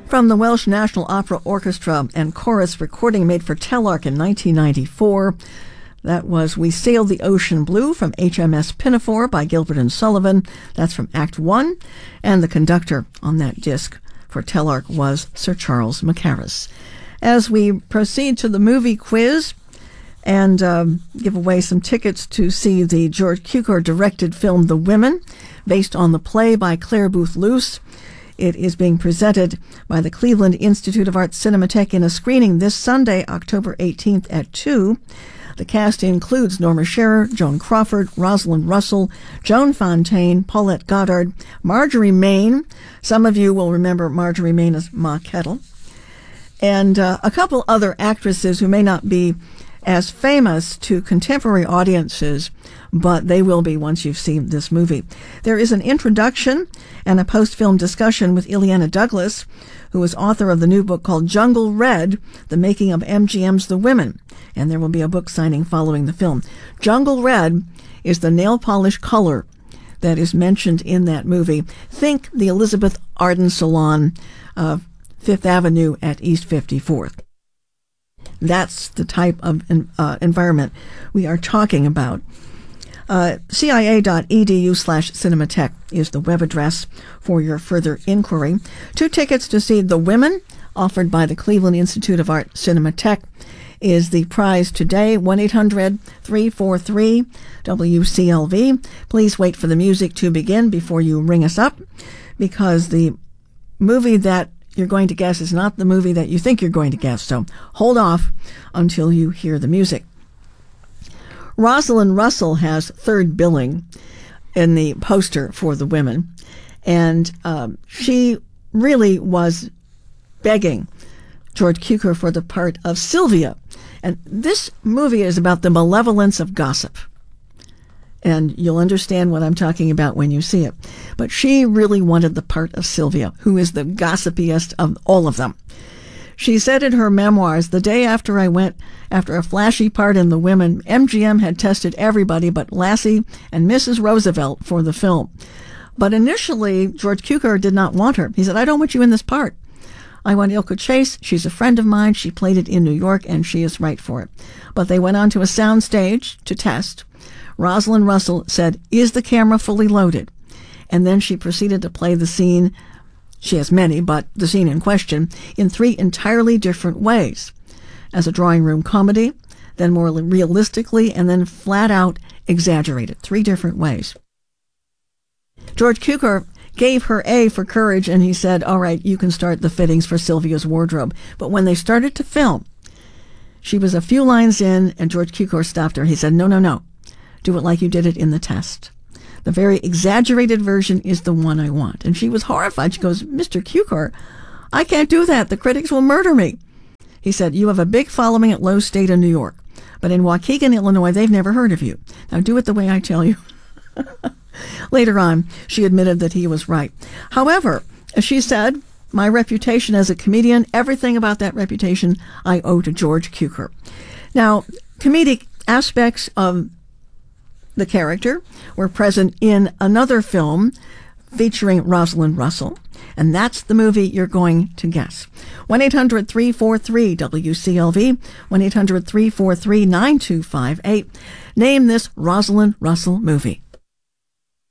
From the Welsh National Opera Orchestra and Chorus recording made for Telarc in 1994. That was We Sailed the Ocean Blue from HMS Pinafore by Gilbert and Sullivan. That's from Act 1. And the conductor on that disc for Telarc was Sir Charles Mackerras. As we proceed to the movie quiz and give away some tickets to see the George Cukor directed film The Women, based on the play by Claire Booth Luce. It is being presented by the Cleveland Institute of Art Cinematheque in a screening this Sunday, October 18th at 2. The cast includes Norma Shearer, Joan Crawford, Rosalind Russell, Joan Fontaine, Paulette Goddard, Marjorie Main. Some of you will remember Marjorie Main as Ma Kettle. And a couple other actresses who may not be as famous to contemporary audiences, but they will be once you've seen this movie. There is an introduction and a post-film discussion with Ileana Douglas, who is author of the new book called Jungle Red, The Making of MGM's The Women. And there will be a book signing following the film. Jungle Red is the nail polish color that is mentioned in that movie. Think the Elizabeth Arden Salon of Fifth Avenue at East 54th. That's the type of environment we are talking about. CIA.edu/Cinematheque is the web address for your further inquiry. 2 tickets to see The Women, offered by the Cleveland Institute of Art Cinematheque, is the prize today. 1-800-343-WCLV. Please wait for the music to begin before you ring us up, because the movie that you're going to guess is not the movie that you think you're going to guess. So hold off until you hear the music. Rosalind Russell has third billing in the poster for The Women, and she really was begging George Cukor for the part of Sylvia. And this movie is about the malevolence of gossip. And you'll understand what I'm talking about when you see it. But she really wanted the part of Sylvia, who is the gossipiest of all of them. She said in her memoirs, the day after I went, after a flashy part in The Women, MGM had tested everybody but Lassie and Mrs. Roosevelt for the film. But initially, George Cukor did not want her. He said, I don't want you in this part. I want Ilka Chase. She's a friend of mine. She played it in New York, and she is right for it. But they went on to a sound stage to test. Rosalind Russell said, is the camera fully loaded? And then she proceeded to play the scene. She has many, but the scene in question, in 3 entirely different ways. As a drawing room comedy, then more realistically, and then flat out exaggerated. 3 different ways. George Cukor gave her A for courage, and he said, all right, you can start the fittings for Sylvia's wardrobe. But when they started to film, she was a few lines in, and George Cukor stopped her. He said, no. Do it like you did it in the test. The very exaggerated version is the one I want. And she was horrified. She goes, Mr. Cukor, I can't do that. The critics will murder me. He said, you have a big following at Lowe State in New York, but in Waukegan, Illinois, they've never heard of you. Now do it the way I tell you. Later on, she admitted that he was right. However, as she said, my reputation as a comedian, everything about that reputation I owe to George Cukor. Now, comedic aspects of the character were present in another film featuring Rosalind Russell, and that's the movie you're going to guess. 1-800-343-WCLV, 1-800-343-9258. Name this Rosalind Russell movie.